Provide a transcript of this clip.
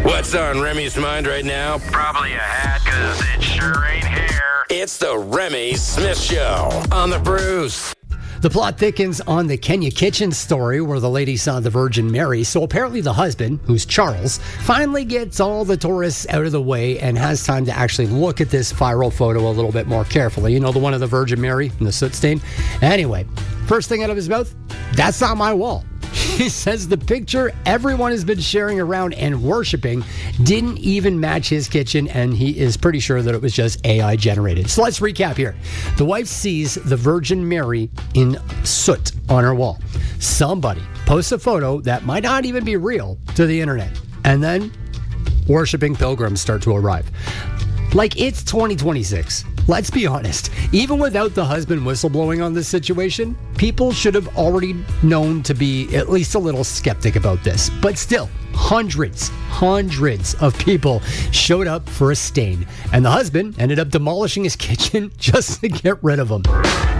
What's on Remy's mind right now? Probably a hat, because it sure ain't hair. It's the Remy Smith Show on the Bruce. The plot thickens on the Kenya Kitchen story where the lady saw the Virgin Mary. So apparently the husband, who's Charles, finally gets all the tourists out of the way and has time to actually look at this viral photo a little bit more carefully. You know, the one of the Virgin Mary and the soot stain? Anyway, first thing out of his mouth, that's not my wall. He says the picture everyone has been sharing around and worshiping didn't even match his kitchen, and he is pretty sure that it was just AI generated. So let's recap here. The wife sees the Virgin Mary in soot on her wall. Somebody posts a photo that might not even be real to the internet, and then worshiping pilgrims start to arrive. Like, it's 2026. Let's be honest. Even without the husband whistleblowing on this situation, people should have already known to be at least a little skeptic about this. But still, hundreds of people showed up for a stain. And the husband ended up demolishing his kitchen just to get rid of him.